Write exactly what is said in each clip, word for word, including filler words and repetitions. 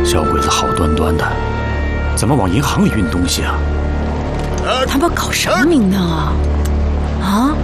小鬼子好端端的，怎么往银行里运东西啊？ 他们搞什么名堂啊？啊？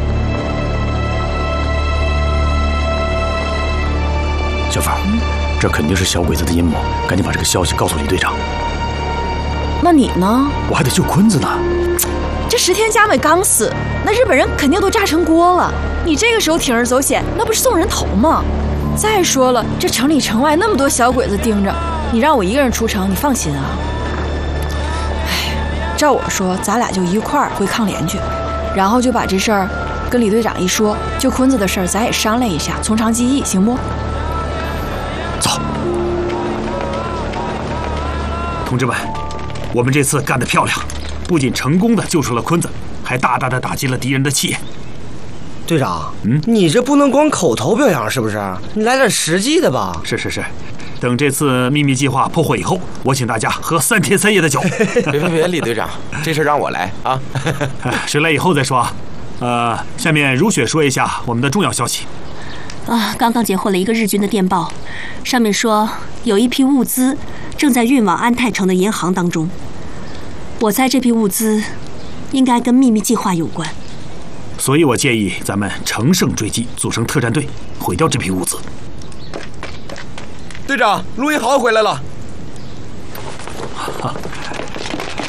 小凤，嗯、这肯定是小鬼子的阴谋，赶紧把这个消息告诉李队长。 那你呢？ 我还得救坤子呢。 这石田佳美刚死，那日本人肯定都炸成锅了。你这个时候铤而走险，那不是送人头吗？再说了，这城里城外那么多小鬼子盯着，你让我一个人出城，你放心啊？哎，照我说，咱俩就一块儿回抗联去，然后就把这事儿跟李队长一说，救坤子的事儿咱也商量一下，从长计议，行不？ 走。同志们，我们这次干得漂亮，不仅成功的救出了坤子，还大大的打击了敌人的气焰。 队长， 嗯， 你这不能光口头表扬是不是？你来点实际的吧。 是是是，等这次秘密计划破获以后，我请大家喝三天三夜的酒。 别别别，李队长，这事让我来啊。 谁来以后再说啊。呃，下面如雪说一下我们的重要消息。 啊，刚刚截获了一个日军的电报，上面说有一批物资正在运往安泰城的银行当中。我猜这批物资应该跟秘密计划有关。 所以我建议咱们乘胜追击，组成特战队，毁掉这批物资。 队长，陆一豪回来了。